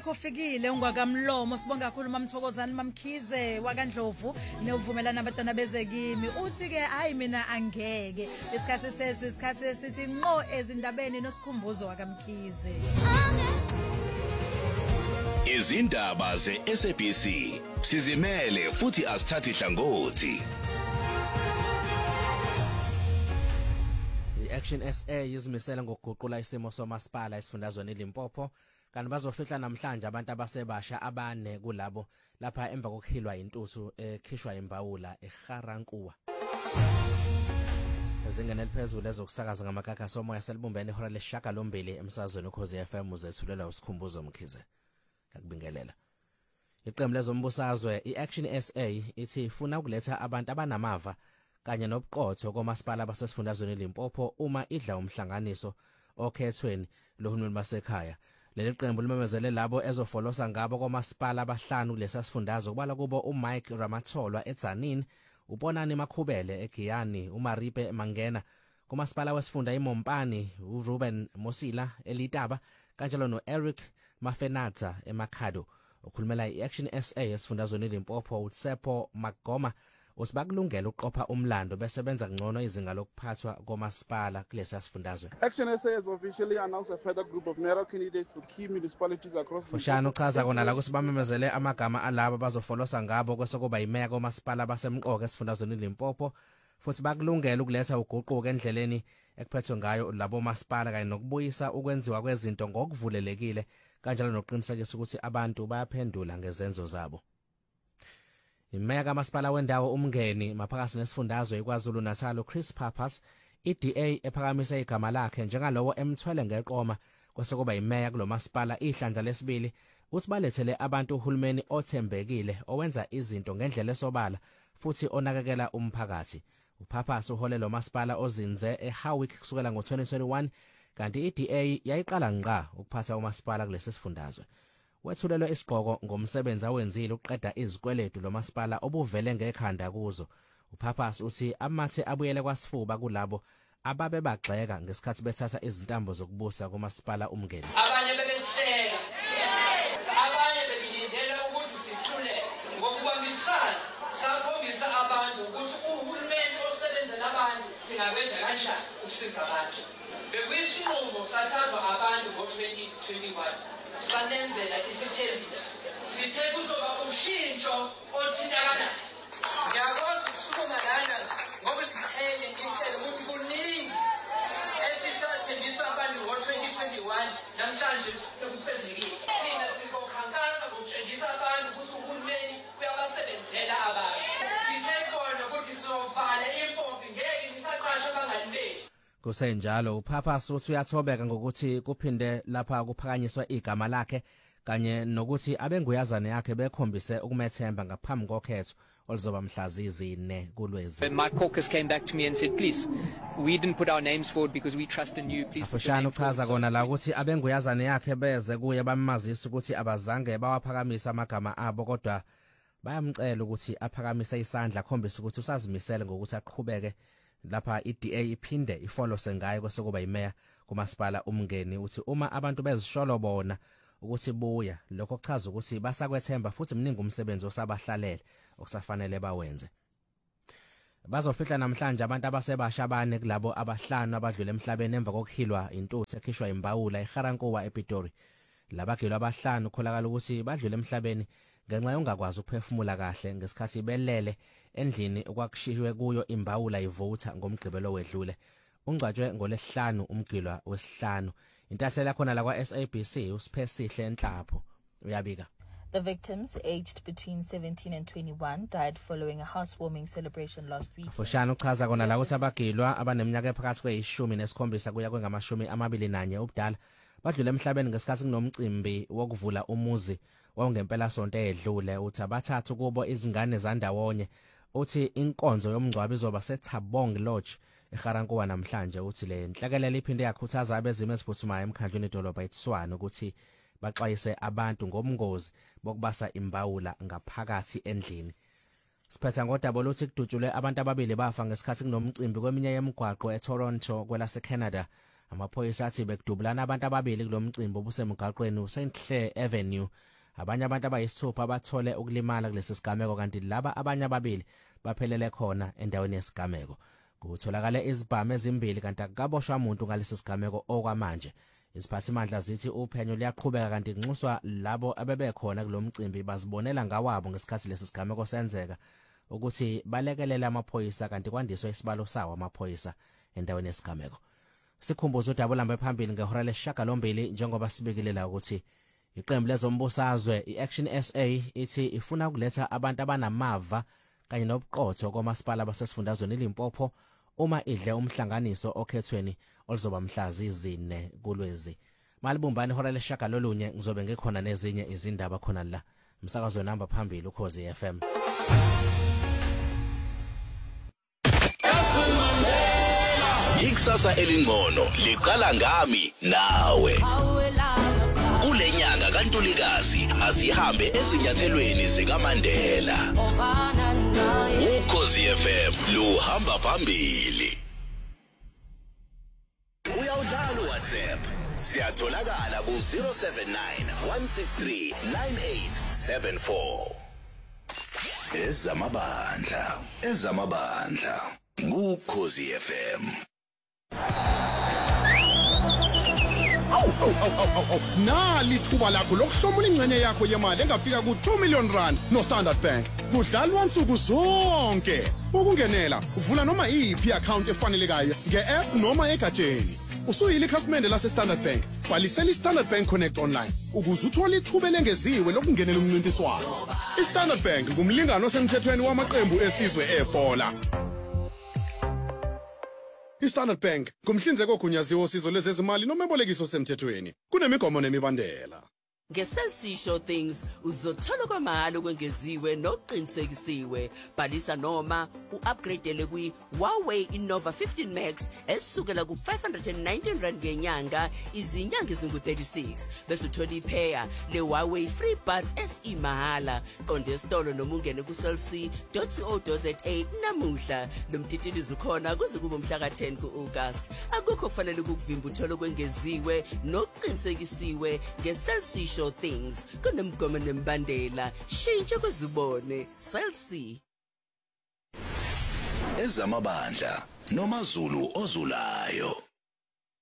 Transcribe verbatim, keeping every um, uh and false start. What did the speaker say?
wakho ufikile ungwakamlomo sibonga kakhulu mamthokozani mamkhize wakandlovu nevumelana abantwana bezekimi uthi ke hayi mina angeke isikhathi sesi isikhathi esithi nqo ezindabeni nosikhumbuzo wakamkhize. Izindaba ze-S A B C sizimele futhi asithathi hlangothi. I-Action S A izimisela ngokuguqula isimo somasipala esifundazweni eLimpopo kanti bazofihla namhlanje abantu abasebasha abane kulabo lapha emva kokuhilwa intuthu ekhishwa imbawula eGarankuwa. Ezingene eliphezulu ezokusakaza ngamakaka somoya selibumbene ihora leshaka lombili emsazweni ukhozi F M uzethulela usikhumbuzo mkhize. Ngakubingelela. Iqembu lezombusazwe i-Action S A ithi ifuna ukuletha abantu abanamava kanye nobuqotho komasipala basesifundazweni eLimpopo uma idla umhlanganiso okhethweni lohulumeni basekhaya. Leli qembu limemezele labo ezofolosa ngabo komasipala abahlanu lesa sifundazwe kubala kubo uMike Ramatholwa eTzaneen, uBonani Makhubele eGiyani, uMaripe Mangena komasipala wesifunda iMompani, uRuben Mosila eLitaba kanjalo noEric Mafenata eMakhado. Ukhulumela i-Action S A esifundazweni eLimpopo uTsepo Magoma usibakulungela uqopha umlando besebenza ngcono izinga lokuphathwa komasipala kulesa sifundazwe. Action S A has officially announced a further group of mayoral candidates for key municipalities across the Foshano uchaza kona la kusibamemezele amagama alabo bazofolosa ngabo kwesokuba imeya komasipala basemqoka esifundazweni eLimpopo futhi bakulungela ukuletha uguquko endleleni ekuphethwe ngayo labo masipala kanye nokubuyisa ukwenziwa kwezinto ngokuvulelekile kanjalo nokuqinisekisa ukuthi abantu bayaphendula ngezenzo zabo. Imeya kamasipala wendawo umngeni maphakathi nesifundazwe iKwaZulu Natal Chris Pappas I-D A ephakamisa igama lakhe njengalowo emthwele ngeqoma kwesokuba imeya kulomasipala ihlandla lesibili uthi balethele abantu uhulumeni othembekile owenza izinto ngendlela esobala futhi onakekela umphakathi. uPappas uhole lo masipala ozinze eHowick kusukela ngo twenty twenty-one kanti i-D A yayiqala ngqa ukuphatha umasipala kulesi sifundazwe. Wethulelwe isiqhoko ngomsebenzi awenzile ukuqeda izikweletu lo masipala obuvele ngekhanda kuzo. uPappas uthi amathe abuyele kwasifuba kulabo ababe bagxeka ngesikhathi bethatha izintambo zokubusa kumasipala umngeni. Abanye bebesihleka, abanye bebelindela ukuthi sicule ngokubambisana sakhombisa abantu ukuthi uhulumeni osebenza nabantu singabenza kanjani ukusiza abantu. Bekuyisinqumo sathathwa abantu ngo twenty twenty-one. Sanenzela isithembiso sithe kuzoba ushintsho othintakana. Ngiyakwazi ukusukuma lana ngoba siqhele ngitshela ukuthi kuningi esisathembisa abantu ngo twenty twenty-one namhlanje sekufezekile. Thina sikokhankasa ukutshengisa abantu ukuthi uhulumeni uyabasebenzela abantu. Sithe khona ukuthi sizovala impompi ngeke nisaqashe abangalibeli. Kusenjalo uPappas uthi uyathobeka ngokuthi kuphinde lapha kuphakanyiswa igama lakhe kanye nokuthi abenguyazane yakhe bekhombise ukumethemba ngaphambi kokhetho olizoba mhlazizi ne kulwezi. When my caucus came back to me and said please we didn't put our names forward because we trust in you, please. Foshano uchaza kona la ukuthi abenguyazane yakhe beze kuye bamazisa ukuthi abazange bawaphakamisa amagama abo kodwa bayamcela ukuthi aphakamise isandla akhombise ukuthi usazimisele ngokuthi aqhubeke lapha i-D A iphinde ifolose ngayo kwesokuba imeya kumasipala umngeni uthi uma abantu bezisholo bona ukuthi buya lokho kuchaza ukuthi basakwethemba futhi mningi umsebenzi osabahlalele okusafanele bawenze. Bazofihla namhlanje abantu abasebasha abane kulabo abahlanu abadlule emhlabeni emva kokuhilwa intuthu ekhishwa imbawula eGarankuwa ePitori. Labagilwa abahlanu kholakala ukuthi badlule emhlabeni ngenxa yongakwazi ukuphefumula kahle ngesikhathi belele endlini okwakushiywe kuyo imbawula ivutha ngomgqibelo wedlule. Ungcwatshwe ngolesihlanu umgilwa wesihlanu. Intathela khona la kwa S A B C uSiphesihle Enhlapho uyabika. The victims, aged between seventeen and twenty-one, died following a housewarming celebration last week. Foshano uchaza kona la ukuthi abagilwa abaneminyaka ephakathi kweyishumi nesikhombisa kuya kwengamashumi amabili nanye ubudala badlule emhlabeni ngesikhathi kunomcimbi wokuvula umuzi wawungempela sonto edlule. Uthi abathathu kubo izingane zandawonye. Uthi inkonzo yomngcwabo izoba seThabong Lodge eGarankuwa namhlanje. Uthi le nhlekelele iphinde yakhuthaza abezimo eziphuthumayo emkhandlweni edolobha eTshwane ukuthi baxwayise abantu ngobungozi bokubasa imbawula ngaphakathi endlini. Siphetha ngodaba lokuthi kudutshulwe abantu ababili bafa ngesikhathi kunomcimbi kweminye yemigwaqo eToronto kwelase Canada Amaphoyisa athi bekudubulana abantu ababili kulomcimbi obusemgaqweni uSaint Clair Avenue. Abanye abantu abayisithupha abathole ukulimala kulesi sigameko kanti laba abanye ababili baphelele khona endaweni yesigameko. Kutholakale izibhamu ezimbili kanti akaboshwa umuntu ngalesi sigameko okwamanje. Iziphathimandla zithi uphenyo liyaqhubeka kanti kunxuswa labo abebekhona kulomcimbi bazibonela ngawabo ngesikhathi lesi sigameko senzeka ukuthi balekelele amaphoyisa kanti kwandiswe isibalo sawo amaphoyisa endaweni yesigameko. Sikhumbuzo udaba lambe phambili ngehora lesishiyagalombili njengoba sibekelela ukuthi iqembu lezombusazwe iAction S A ithi ifuna ukuletha abantu abanamava kanye nobuqotho komasipala basesifundazweni iLimpopo uma idle umhlanganiso okhethweni olizoba mhlazi izine kuLwezi. Malibumbani ihora lesishiyagalolunye ngizobe ngikhona nezinye izindaba khona la. Umsakazo namba phambili uKhozi F M. Ikusasa elingcono liqala ngami nawe. Kulenyanga kaNtulikazi asihambe ezinyathelweni zikaMandela. Ukhozi F M luhamba phambili. Uyawudlala uWhatsApp. Siyatholakala ku zero seven nine one six three nine eight seven four. Ezamabandla, ezamabandla. Ukhozi F M. Aw aw aw aw aw nali thuba lakho lokuhlomula ingcenye yakho yemali engafika ku two million rand no Standard Bank. Kudlalwa nsuku zonke. Ukungenela uvula noma iyiphi account efanelekayo nge-app noma egatsheni. Usuyile ikhasimende lase Standard Bank. Bhalisela iStandard Bank Connect online ukuze uthole ithuba lengeziwe lokungenela umncintiswano. iStandard Bank ngumlingano osemthethweni wamaqembu esizwe ebhola. iStandard Bank kumhlinzeko ogunyaziwe osizo lwezezimali noma ebolekiso semthethweni. Kunemigomo nemibandela. Nge-Cell C Show Things uzothola kwamahhala okwengeziwe nokuqinisekisiwe. Bhalisa noma u-upgradele kwi-Huawei Innova fifteen Max esukela ku five hundred nineteen rand ngenyanga izinyanga ezingu thirty-six bese uthola iphaya le-Huawei Free Buds S E mahhala. Qonde esitolo noma ungene ku-cell c dot co dot za namuhla. Lo mtitilizo ukhona kuze kube umhla ka ten ku-August. Akukho kufanele ukuvimba uthole okwengeziwe nokuqinisekisiwe nge-Cell C Show Things. Kunemgomo nembandela. Shintsha kwezibone. Cell C. Ezamabandla noMazulu ozulayo.